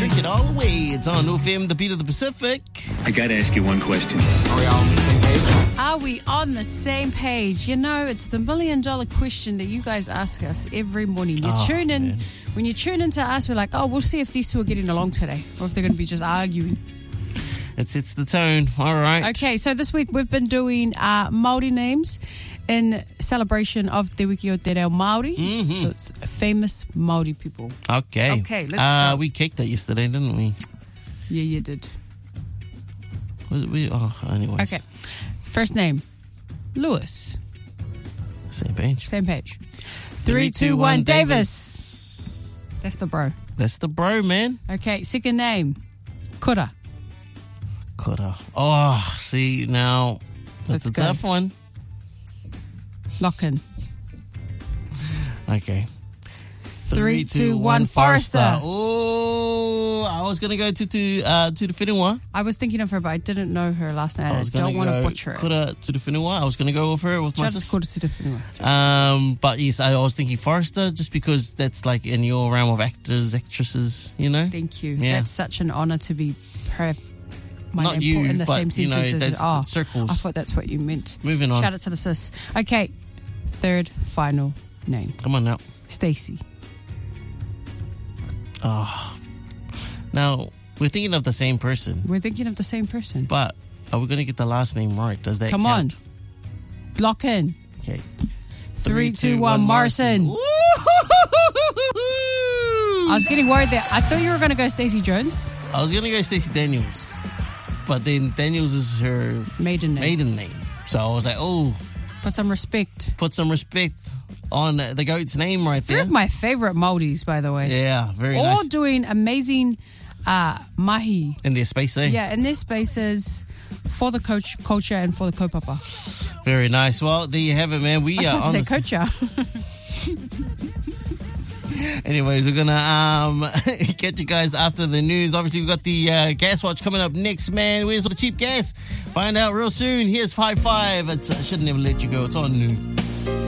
Take it all away. It's on FM, the beat of the Pacific. I gotta ask you one question. Are we on the same page? You know, it's the $1 million question that you guys ask us every morning. You tune in. Man. When you tune in to us, we're like, we'll see if these two are getting along today or if they're going to be just arguing. It sets the tone. All right. Okay, so this week we've been doing Māori names in celebration of Te Wiki o Te Reo Māori. Mm-hmm. So it's famous Māori people. Okay. Okay, let's go. We kicked that yesterday, didn't we? Yeah, you did. Anyways. Okay. First name, Lewis. Same page. Same page. 3, 2, 1, Davis. That's the bro. That's the bro, man. Okay, second name, Kura. Coulda. Oh, see, now, that's Let's a go. tough one. Lockin. Okay. 3, 2, 1, Forrester. Oh, I was going to go to the Whenua. I was thinking of her, but I didn't know her last name. I was going don't want to go butcher it. Coulda to the Whenua. I was going to go with her with my Just sister. called it to the Whenua. But yes, I was thinking Forrester just because that's like in your realm of actors, actresses, you know? Thank you. Yeah. That's such an honor to be my Not name you, put in the but, same you know, sentence as that's the circles. I thought that's what you meant. Moving on. Shout out to the sis. Okay, third final name, Come on now. Stacey. Now, we're thinking of the same person, We're thinking of the same person. but are we going to get the last name right? Does that Come count? on, lock in. Okay. 3, 2, 1, Morrison. Woo-hoo-hoo-hoo-hoo! I was getting worried there. I thought you were going to go Stacey Jones. I was going to go Stacey Daniels, but then Daniels is her Maiden name. So I was like, oh, Put some respect. put some respect on the goat's name right They're there. my favorite Māoris, by the way. Yeah, very All nice. doing amazing mahi. In their space, eh? Yeah, in their spaces for the culture and for the kaupapa. Very nice. Well, there you have it, man. We I are was on about to the say culture. Anyways, we're gonna catch you guys after the news. Obviously, we've got the gas watch coming up next, man. Where's all the cheap gas? Find out real soon. Here's 5-5. I should never let you go. It's on new.